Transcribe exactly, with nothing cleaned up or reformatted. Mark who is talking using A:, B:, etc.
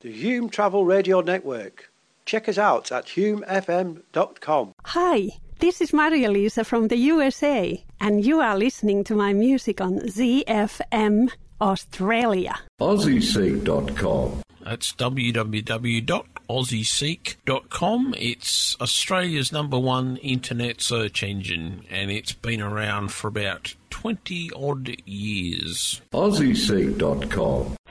A: The Hume Travel Radio Network. Check us out at hume f m dot com.
B: Hi, this is Maria-Lisa from the U S A, and you are listening to my music on Z F M Australia.
C: Aussie Seek dot com.
D: That's w w w dot aussie seek dot com. It's Australia's number one internet search engine, and it's been around for about twenty odd years.
C: Aussie Seek dot com.